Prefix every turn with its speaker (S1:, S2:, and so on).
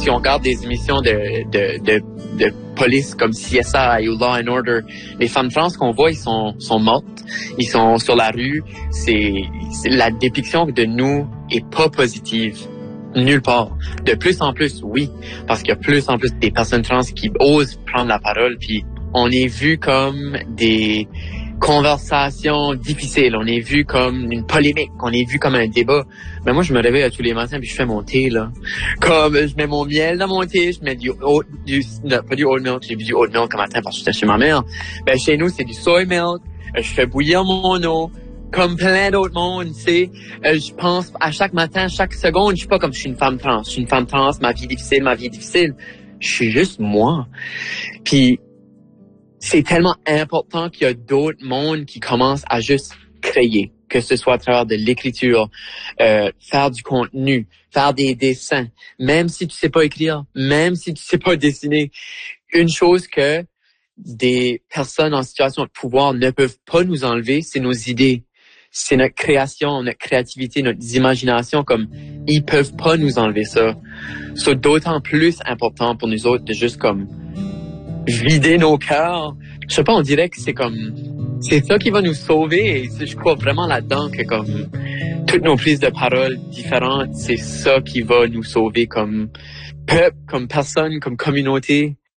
S1: si on regarde des émissions de police comme CSI ou Law and Order, les femmes trans qu'on voit, ils sont mortes, ils sont sur la rue. C'est la dépiction de nous est pas positive. Nulle part. De plus en plus, oui, parce qu'il y a plus en plus des personnes trans qui osent prendre la parole, puis on est vu comme des conversations difficiles, on est vu comme une polémique, on est vu comme un débat. Mais moi, je me réveille tous les matins puis je fais mon thé, là. Comme, je mets mon miel dans mon thé, je mets pas du oat milk, j'ai bu du oat milk un matin parce que j'étais chez ma mère. Ben, chez nous, c'est du soy milk, je fais bouillir mon eau, comme plein d'autres mondes, tu sais. Je pense à chaque matin, chaque seconde, je suis pas comme je suis une femme trans. Je suis une femme trans, ma vie est difficile. Je suis juste moi. Puis, c'est tellement important qu'il y a d'autres mondes qui commencent à juste créer, que ce soit à travers de l'écriture, faire du contenu, faire des dessins, même si tu sais pas écrire, même si tu sais pas dessiner. Une chose que des personnes en situation de pouvoir ne peuvent pas nous enlever, c'est nos idées. C'est notre création, notre créativité, notre imagination, comme ils peuvent pas nous enlever ça. C'est d'autant plus important pour nous autres de juste comme vider nos cœurs. Je sais pas, on dirait que c'est ça qui va nous sauver et je crois vraiment là-dedans que comme toutes nos prises de parole différentes, c'est ça qui va nous sauver comme peuple, comme personne, comme communauté.